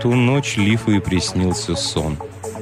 ту ночь Лифу и приснился сон.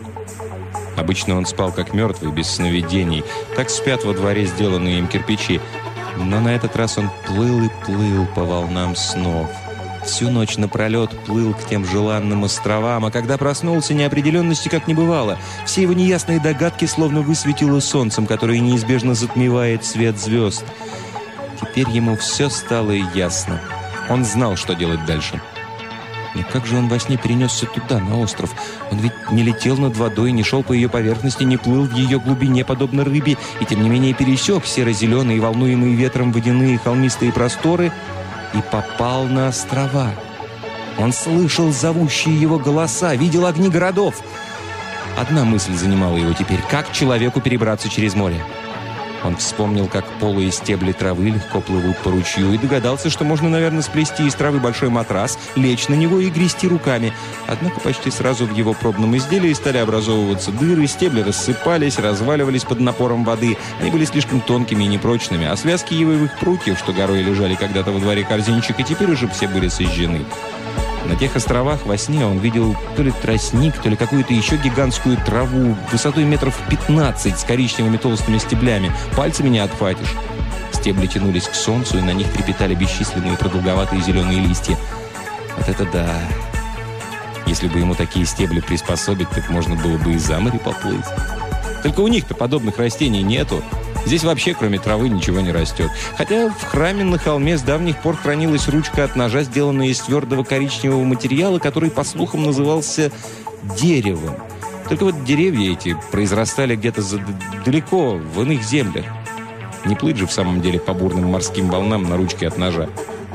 Обычно он спал как мертвый, без сновидений. Так спят во дворе сделанные им кирпичи. Но на этот раз он плыл и плыл по волнам снов. Всю ночь напролет плыл к тем желанным островам, а когда проснулся, неопределенности как не бывало. Все его неясные догадки словно высветило солнцем, которое неизбежно затмевает свет звезд. Теперь ему все стало ясно. Он знал, что делать дальше. Но как же он во сне перенесся туда, на остров? Он ведь не летел над водой, не шел по ее поверхности, не плыл в ее глубине, подобно рыбе, и тем не менее пересек серо-зеленые, волнуемые ветром водяные холмистые просторы и попал на острова. Он слышал зовущие его голоса, видел огни городов. Одна мысль занимала его теперь: как человеку перебраться через море? Он вспомнил, как полые стебли травы легко плывут по ручью, и догадался, что можно, наверное, сплести из травы большой матрас, лечь на него и грести руками. Однако почти сразу в его пробном изделии стали образовываться дыры, стебли рассыпались, разваливались под напором воды. Они были слишком тонкими и непрочными, а связки ивовых прутьев, что горой лежали когда-то во дворе корзинчик, и теперь уже все были сожжены. На тех островах во сне он видел то ли тростник, то ли какую-то еще гигантскую траву высотой метров 15 с коричневыми толстыми стеблями. Пальцами не отхватишь. Стебли тянулись к солнцу, и на них трепетали бесчисленные продолговатые зеленые листья. Вот это да! Если бы ему такие стебли приспособить, так можно было бы и за море поплыть. Только у них-то подобных растений нету. Здесь вообще, кроме травы, ничего не растет. Хотя в храме на холме с давних пор хранилась ручка от ножа, сделанная из твердого коричневого материала, который, по слухам, назывался деревом. Только вот деревья эти произрастали где-то далеко, в иных землях. Не плыть же в самом деле по бурным морским волнам на ручке от ножа.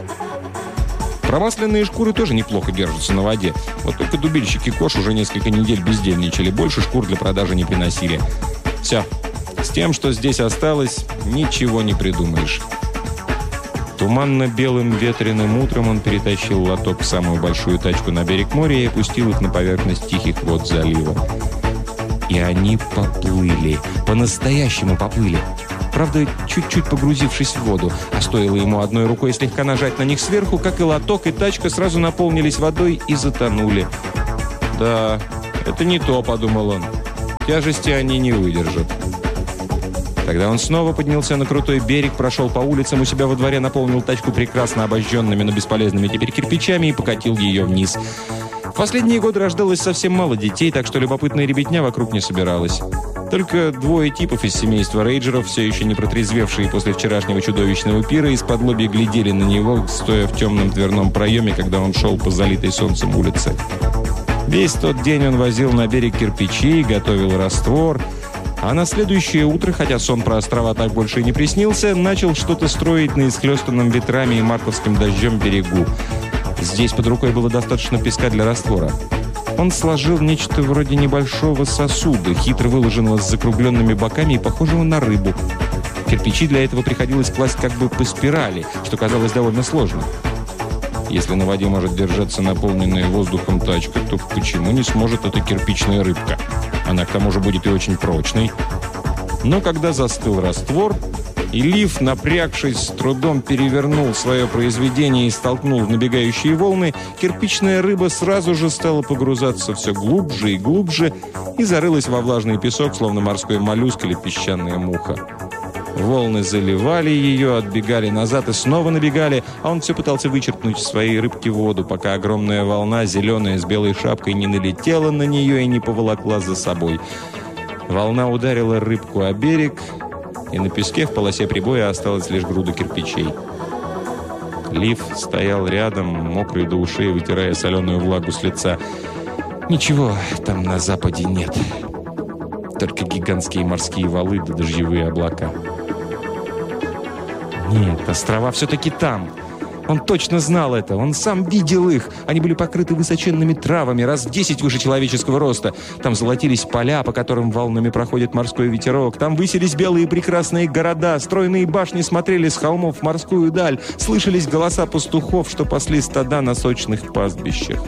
Промасленные шкуры тоже неплохо держатся на воде. Вот только дубильщики Кош уже несколько недель бездельничали, больше шкур для продажи не приносили. Все. С тем, что здесь осталось, ничего не придумаешь. Туманно-белым ветреным утром он перетащил лоток в самую большую тачку на берег моря и опустил их на поверхность тихих вод залива. И они поплыли. По-настоящему поплыли. Правда, чуть-чуть погрузившись в воду. А стоило ему одной рукой слегка нажать на них сверху, как и лоток, и тачка сразу наполнились водой и затонули. «Да, это не то», — подумал он. «Тяжести они не выдержат». Тогда он снова поднялся на крутой берег, прошел по улицам у себя во дворе, наполнил тачку прекрасно обожженными, но бесполезными теперь кирпичами и покатил ее вниз. В последние годы рождалось совсем мало детей, так что любопытная ребятня вокруг не собиралась. Только двое типов из семейства рейджеров, все еще не протрезвевшие после вчерашнего чудовищного пира, из-под-лобья глядели на него, стоя в темном дверном проеме, когда он шел по залитой солнцем улице. Весь тот день он возил на берег кирпичи, готовил раствор. А на следующее утро, хотя сон про острова так больше и не приснился, начал что-то строить на исхлестанном ветрами и мартовским дождем берегу. Здесь под рукой было достаточно песка для раствора. Он сложил нечто вроде небольшого сосуда, хитро выложенного с закругленными боками и похожего на рыбу. Кирпичи для этого приходилось класть как бы по спирали, что казалось довольно сложно. Если на воде может держаться наполненная воздухом тачка, то почему не сможет эта кирпичная рыбка? Она к тому же будет и очень прочной. Но когда застыл раствор, и Лиф, напрягшись, с трудом перевернул свое произведение и столкнул в набегающие волны, кирпичная рыба сразу же стала погрузаться все глубже и глубже и зарылась во влажный песок, словно морской моллюск или песчаная муха. Волны заливали ее, отбегали назад и снова набегали, а он все пытался вычерпнуть из своей рыбки воду, пока огромная волна, зеленая с белой шапкой, не налетела на нее и не поволокла за собой. Волна ударила рыбку о берег, и на песке в полосе прибоя осталась лишь груда кирпичей. Лиф стоял рядом, мокрый до ушей, вытирая соленую влагу с лица. Ничего там на западе нет. Только гигантские морские валы да дождевые облака. Нет, острова все-таки там. Он точно знал это. Он сам видел их. Они были покрыты высоченными травами, раз в 10 выше человеческого роста. Там золотились поля, по которым волнами проходит морской ветерок. Там высились белые прекрасные города. Стройные башни смотрели с холмов в морскую даль. Слышались голоса пастухов, что пасли стада на сочных пастбищах.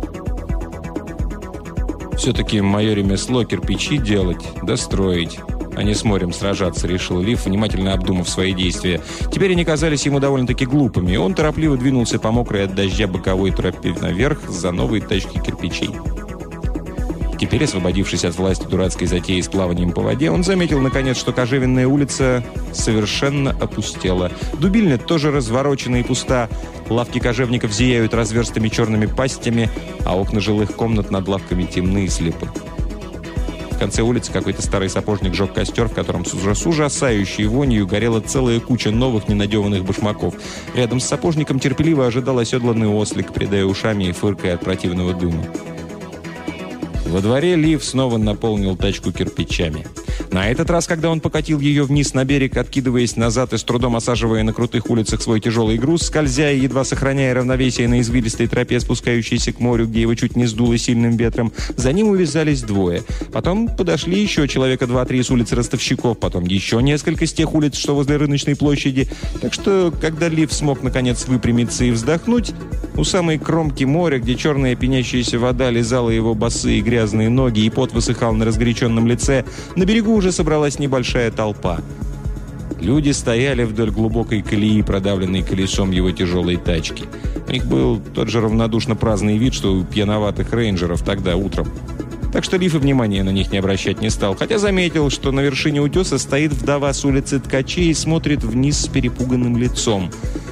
Все-таки мое ремесло — кирпичи делать, да строить. а не с морем сражаться», — решил Лив, внимательно обдумав свои действия. Теперь они казались ему довольно-таки глупыми, и он торопливо двинулся по мокрой от дождя боковой тропе наверх за новой тачкой кирпичей. Теперь, освободившись от власти дурацкой затеи с плаванием по воде, он заметил, наконец, что Кожевенная улица совершенно опустела. Дубильня тоже разворочена и пуста. Лавки кожевников зияют разверстыми черными пастями, а окна жилых комнат над лавками темны и слепы. В конце улицы какой-то старый сапожник жег костер, в котором с ужасающей вонью горела целая куча новых ненадеванных башмаков. Рядом с сапожником терпеливо ожидал оседланный ослик, придая ушами и фыркая от противного дыма. Во дворе Лив снова наполнил тачку кирпичами. На этот раз, когда он покатил ее вниз на берег, откидываясь назад и с трудом осаживая на крутых улицах свой тяжелый груз, скользя и едва сохраняя равновесие на извилистой тропе, спускающейся к морю, где его чуть не сдуло сильным ветром, за ним увязались двое. Потом подошли еще человека 2-3 с улицы ростовщиков, потом еще несколько с тех улиц, что возле рыночной площади. Так что, когда Лив смог наконец выпрямиться и вздохнуть, у самой кромки моря, где черная пенящаяся вода лизала его босые грязные ноги и пот высыхал на разгоряченном лице, на берегу уже собралась небольшая толпа. Люди стояли вдоль глубокой колеи, продавленной колесом его тяжелой тачки. У них был тот же равнодушно праздный вид, что у пьяноватых рейнджеров тогда утром. Так что Лив и внимания на них не обращать не стал, хотя заметил, что на вершине утеса стоит вдова с улицы Ткачей и смотрит вниз с перепуганным лицом.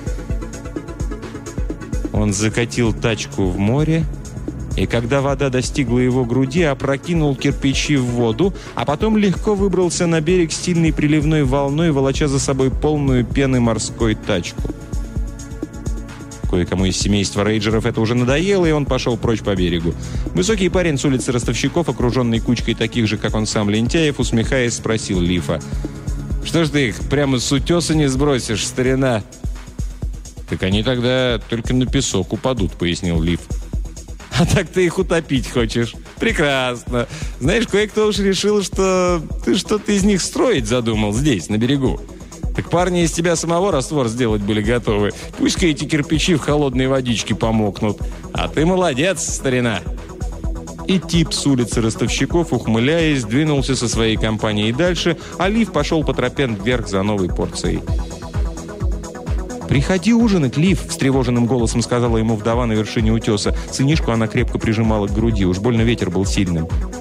Он закатил тачку в море, и когда вода достигла его груди, опрокинул кирпичи в воду, а потом легко выбрался на берег с сильной приливной волной, волоча за собой полную пены морской тачку. Кое-кому из семейства рейнджеров это уже надоело, и он пошел прочь по берегу. Высокий парень с улицы ростовщиков, окруженный кучкой таких же, как он сам, лентяев, усмехаясь, спросил Лифа: «Что ж ты их прямо с утеса не сбросишь, старина?» «Так они тогда только на песок упадут», — пояснил Лив. «А так ты их утопить хочешь? Прекрасно. Знаешь, кое-кто уж решил, что ты что-то из них строить задумал здесь, на берегу. Так парни из тебя самого раствор сделать были готовы. Пусть-ка эти кирпичи в холодной водичке помокнут. А ты молодец, старина». И тип с улицы ростовщиков, ухмыляясь, двинулся со своей компанией дальше, а Лив пошел по тропе вверх за новой порцией. «Приходи ужинать, Лив», — встревоженным голосом сказала ему вдова на вершине утеса. Сынишку она крепко прижимала к груди, уж больно ветер был сильным.